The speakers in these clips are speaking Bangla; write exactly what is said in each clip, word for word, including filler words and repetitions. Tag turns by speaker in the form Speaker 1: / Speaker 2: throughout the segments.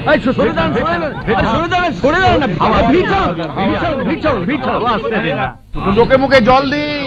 Speaker 1: চোখে মুখে জল দিন।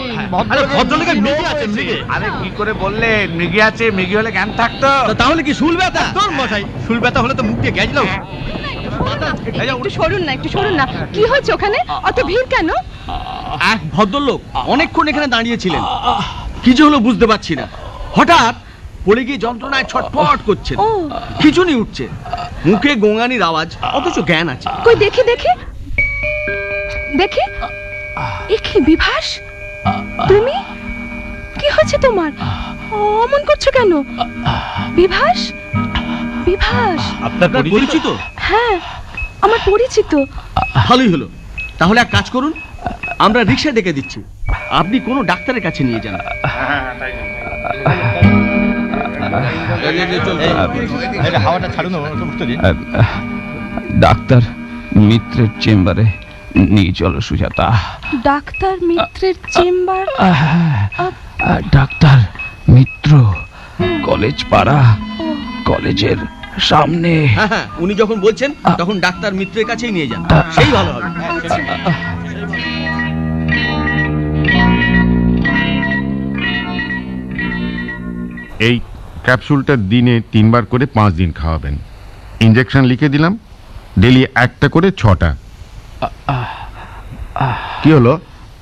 Speaker 2: আরে কি করে বললে মৃগী আছে? মৃগী হলে জ্ঞান থাকতো।
Speaker 3: তাহলে কি শুল ব্যথা? তোর মশাই শুল ব্যথা হলে তো মুখ দিয়ে গেছিল।
Speaker 4: একটু সরুন না, একটু সরুন না। কি হয়েছে ওখানে? অত ভিড় কেন?
Speaker 3: এক ভদ্রলোক অনেকক্ষণ এখানে দাঁড়িয়েছিলেন, কি যে হলো বুঝতে পারছি না। হঠাৎ পড়ে গিয়ে যন্ত্রণায় ছটফট করছেন, খিঁচুনি উঠছে, মুখে গোঙানির আওয়াজ, অথচ জ্ঞান আছে।
Speaker 4: কই দেখি দেখি দেখি। এ কি বিভাস? তুমি? কি হয়েছে তোমার? অমন করছো কেন? বিভাস, বিভাস
Speaker 3: আপনার পরিচিত?
Speaker 4: হ্যাঁ, আমার পরিচিত।
Speaker 3: ভালোই হলো। তাহলে এক কাজ করুন, আমরা রিক্সা ডেকে দিচ্ছি, আপনি কোনো ডাক্তারের কাছে নিয়ে যান।
Speaker 5: হাওয়াটা ছাড়ুন। ডাক্তার মিত্রের চেম্বারে নিয়ে চলো সুজাতা।
Speaker 4: ডাক্তার মিত্রের চেম্বার?
Speaker 5: ডাক্তার মিত্র কলেজ পাড়া, কলেজের সামনে।
Speaker 3: হ্যাঁ হ্যাঁ, উনি যখন বলছেন তখন ডাক্তার মিত্রের কাছেই নিয়ে যান, সেই ভালো হবে।
Speaker 1: এই ক্যাপসুলটা দিনে তিনবার করে পাঁচ দিন খাওয়াবেন। ইঞ্জেকশন লিখে দিলাম, ডেলি একটা করে ছটা। কি হলো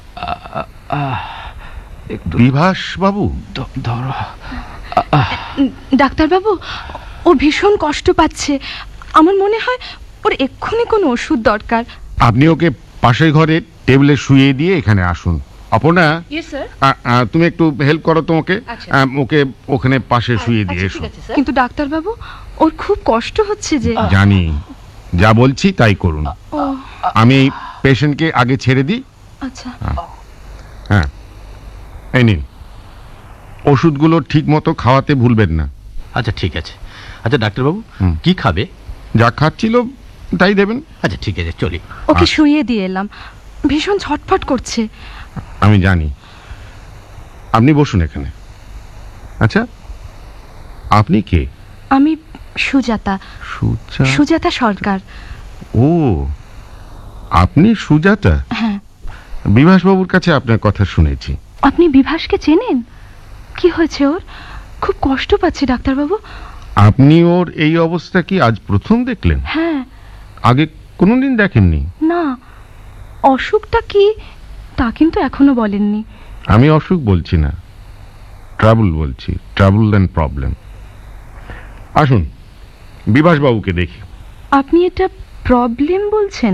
Speaker 1: বিভাস বাবু?
Speaker 5: ধরো
Speaker 4: ডাক্তার বাবু, ও ভীষণ কষ্ট পাচ্ছে। আমার মনে হয় ওর এক্ষুনি কোনো ওষুধ দরকার।
Speaker 1: আপনি ওকে পাশের ঘরে টেবিলে শুয়ে দিয়ে এখানে আসুন। অপর্ণা, তুমি একটু হেল্প করো তো ওকে। ওকে ওখানে পাশে শুয়ে দিয়ে এসো।
Speaker 4: কিন্তু ডাক্তার বাবু, ওর খুব কষ্ট হচ্ছে যে।
Speaker 1: জানি, যা বলছি তাই করুন। আমি পেশেন্টকে আগে ছেড়ে দিই।
Speaker 4: আচ্ছা।
Speaker 1: হ্যাঁ, এই নিন ওষুধগুলো ঠিক মতো খাওয়াতে ভুলবেন না।
Speaker 5: আচ্ছা ঠিক আছে। আচ্ছা ডাক্তারবাবু, কি খাবে?
Speaker 1: যা খাচ্ছিল তাই দেবেন।
Speaker 5: আচ্ছা ঠিক আছে, চলি।
Speaker 4: ওকে শুয়ে দিয়ে এলাম, ভীষণ ছটফট করছে।
Speaker 1: আমি জানি। আপনি বসুন এখানে। আচ্ছা, আপনি কে?
Speaker 4: আমি সুজাতা। সুজাতা সরকার।
Speaker 1: ও, আপনি সুজাতা?
Speaker 4: হ্যাঁ।
Speaker 1: বিভাস বাবুর কাছে আপনার কথা শুনেছি।
Speaker 4: আপনি বিভাসকে চেনেন? কি হয়েছে ওর? খুব কষ্ট পাচ্ছে ডাক্তারবাবু।
Speaker 1: আপনি ওর এই অবস্থা কি আজ প্রথম দেখলেন?
Speaker 4: হ্যাঁ।
Speaker 1: আগে কোনোদিন দেখেননি?
Speaker 4: না। অসুখটা কি তা কিন্তু এখনো বলেননি।
Speaker 1: আমি অসুখ বলছি না, ট্রাবল বলছি। Trouble and problem. আসুন বিভাস বাবুকে দেখি।
Speaker 4: আপনি এটা প্রবলেম বলছেন?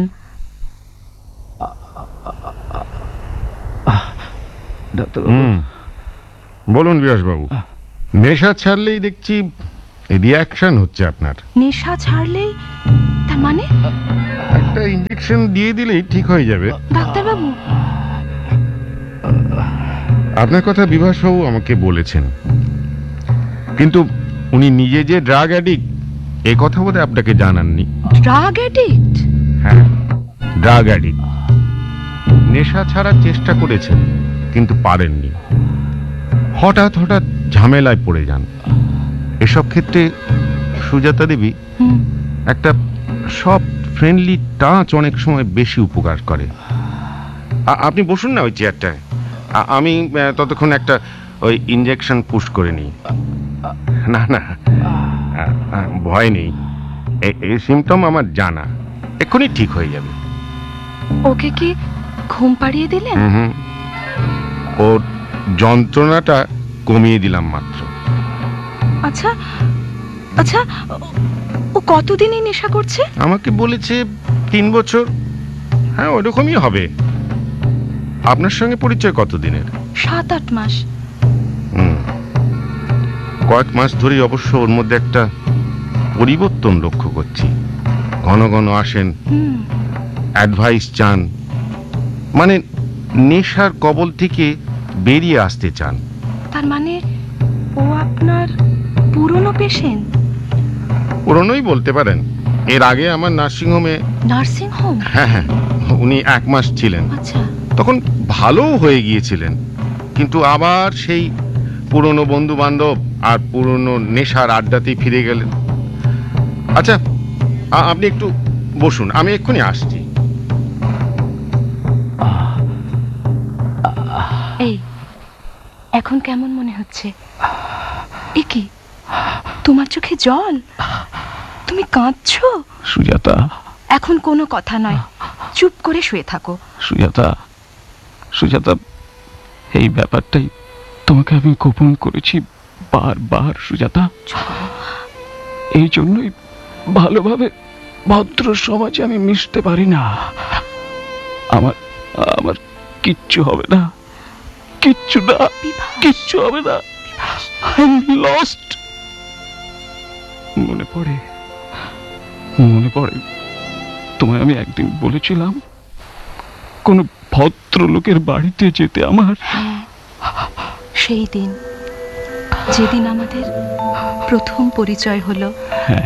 Speaker 1: হুম, বলুন বিভাস বাবু। নেশা ছাড়লেই দেখছি রিঅ্যাকশন হচ্ছে আপনার।
Speaker 4: নেশা ছাড়লেই? তার মানে?
Speaker 1: একটা ইনজেকশন দিয়ে দিলেই ঠিক হয়ে যাবে।
Speaker 4: ডাক্তার বাবু,
Speaker 1: আপনার কথা বিভাস বাবু আমাকে বলেছেন, কিন্তু উনি নিজে যে ড্রাগ অ্যাডিক্ট এই কথা বোধহয় আপনাকে জানাননি।
Speaker 4: Drug addict?
Speaker 1: হ্যাঁ, ড্রাগ অ্যাডিক্ট। নেশা ছাড়ার চেষ্টা করেছেন কিন্তু পারেননি। হঠাৎ হঠাৎ ঝামেলায় পড়ে যান। এসব ক্ষেত্রে সুজাতা দেবী একটা সব ফ্রেন্ডলি টাচ অনেক সময় বেশি উপকার করে। আপনি বসুন না ওই চেয়ারটায়, আমি ততক্ষণ একটা ওই ইনজেকশন পুশ করে নিই। না না, ভয় নেই, এই সিমটম আমার জানা, এক্ষুনি ঠিক হয়ে যাবে।
Speaker 4: ওকে কি ঘুম পাড়িয়ে দিলেন?
Speaker 1: হুম, ওর যন্ত্রণাটা কমিয়ে দিলাম মাত্র।
Speaker 4: আচ্ছা আচ্ছা, ও কতদিনই নেশা করছে?
Speaker 1: আমাকে বলেছে তিন বছর। হ্যাঁ, ওরকমই হবে। আপনার সঙ্গে পরিচয় কতদিনের?
Speaker 4: সাত আট মাস।
Speaker 1: হুম, কয়েক মাস ধরেই অবশ্য ওর মধ্যে একটা পরিবর্তন লক্ষ্য করছি। ঘন ঘন আসেন, অ্যাডভাইস চান, মানে নেশার কবল থেকে বেরিয়ে আসতে চান।
Speaker 4: তার মানে ও আপনার পুরনো পেশেন্ট?
Speaker 1: পুরনোই বলতে পারেন। এর আগে আমার নার্সিংহোমে।
Speaker 4: Nursing home?
Speaker 1: হ্যাঁ হ্যাঁ, উনি এক মাস ছিলেন।
Speaker 4: আচ্ছা।
Speaker 1: তখন ভালো হয়ে গিয়েছিলেন, কিন্তু আবার সেই পুরনো বন্ধু বান্ধব আর পুরনো নেশার আড্ডাতেই ফিরে গেলেন। আচ্ছা, আ- আপনি একটু বসুন, আমি এক্ষুনি আসছি।
Speaker 4: এই এখন কেমন মনে হচ্ছে? এ কি, তোমার চোখে জল? তুমি কাঁদছো?
Speaker 5: সুজাতা,
Speaker 4: এখন কোনো কথা নয়, চুপ করে শুয়ে থাকো।
Speaker 5: সুজাতা, সুজাতা, এই ব্যাপারটাই তোমাকে আমি গোপন করেছি বারবার সুজাতা। এই জন্যই ভালোভাবে ভদ্র সমাজে আমি মিশতে পারি না। আমার আমার কিচ্ছু হবে না, কিচ্ছু না, কিচ্ছু হবে না। I am lost. মনে পড়ে, মনে পড়ে তোমায় আমি একদিন বলেছিলাম কোন ভদ্রলোকের বাড়িতে যেতে আমার।
Speaker 4: হ্যাঁ, সেই দিন যেদিন আমাদের প্রথম পরিচয় হলো।
Speaker 5: হ্যাঁ,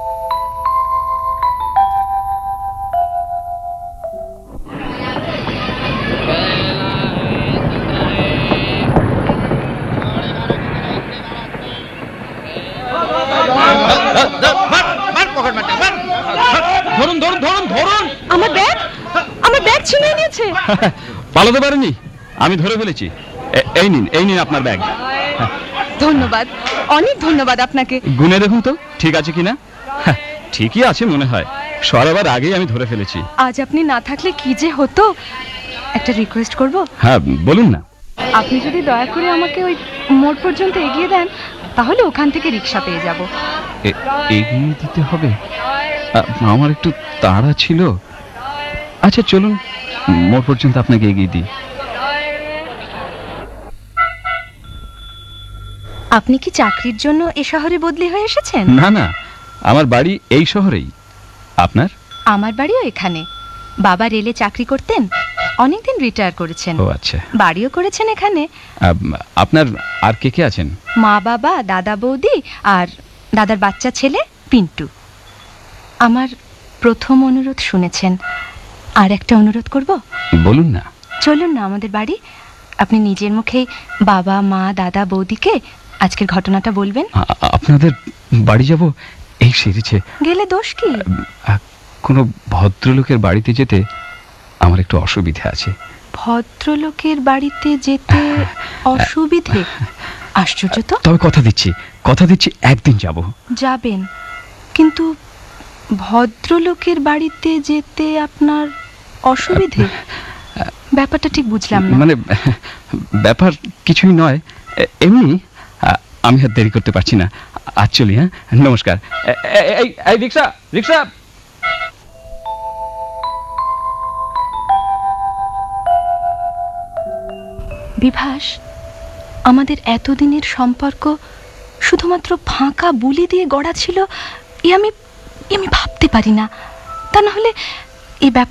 Speaker 3: ধরুন ধরুন ধরুন ধরুন।
Speaker 4: আমার ব্যাগ, আমার ব্যাগ ছিনিয়ে নিয়েছে।
Speaker 5: পালাতে পারেনি, আমি ধরে ফেলেছি। এ- এই নিন, এই নিন আপনার ব্যাগ।
Speaker 4: ধন্যবাদ, অনেক ধন্যবাদ আপনাকে।
Speaker 5: গুনে দেখুন তো ঠিক আছে কিনা। হ্যাঁ, ঠিকই আছে মনে হয়, সরাবার আগেই আমি ধরে ফেলেছি।
Speaker 4: আজ আপনি না থাকলে কি যে হতো। একটা রিকোয়েস্ট করব,
Speaker 5: হ্যাঁ বলুন না।
Speaker 4: আপনি যদি দয়া করে আমাকে ওই মোড় পর্যন্ত এগিয়ে দেন, তাহলে ওখান থেকে রিক্সা পেয়ে যাব।
Speaker 5: এ- এগিয়ে দিতে হবে? আ- আমার একটু তাড়া ছিল। আচ্ছা চলুন, মোড় পর্যন্ত আপনাকে এগিয়ে দিই।
Speaker 4: আপনি কি চাকরির জন্য এ শহরে বদলি হয়ে এসেছেন?
Speaker 5: না না, আমার বাড়ি এই শহরেই। আপনার?
Speaker 4: আমার বাড়িও এখানে। বাবা রেলে চাকরি করতেন, অনেকদিন রিটায়ার করেছেন।
Speaker 5: ও আচ্ছা।
Speaker 4: বাড়িও করেছেন এখানে।
Speaker 5: আম- আপনার আর কে কে আছেন?
Speaker 4: মা বাবা, দাদা বৌদি আর দাদার বাচ্চা ছেলে পিন্টু। আমার প্রথম অনুরোধ শুনেছেন, আর একটা অনুরোধ করব।
Speaker 5: বলুন না।
Speaker 4: চলুন না আমাদের বাড়ি, আপনি নিজের মুখেই বাবা মা দাদা বৌদিকে আজকের ঘটনাটা বলবেন।
Speaker 5: আ- আপনাদের বাড়ি যাব এই সেরেছে।
Speaker 4: গেলে দোষ কি?
Speaker 5: আ- কোনো ভদ্রলোকের বাড়িতে যেতে আমার একটু অসুবিধা আছে।
Speaker 4: ভদ্রলোকের বাড়িতে যেতে অসুবিধে? আশ্চর্য তো।
Speaker 5: তবে কথা দিচ্ছি, কথা দিচ্ছি একদিন যাব।
Speaker 4: যাবেন, কিন্তু ভদ্রলোকের বাড়িতে যেতে আপনার অসুবিধে? ব্যাপারটা ঠিক বুঝলাম না।
Speaker 5: মানে ব্যাপার কিছুই নয়, এ- এমনি আ- আমি আর দেরি করতে পারছি না। আজ চলি। হ্যাঁ, নমস্কার। এ- এ- এই এই রিক্সা, রিক্সা।
Speaker 4: বিভাস, আমাদের এতদিনের সম্পর্ক শুধুমাত্র ফাঁকা বুলি দিয়ে গড়া ছিল, এ আমি এ আমি ভাবতে পারি না। তা না হলে এই ব্যাপার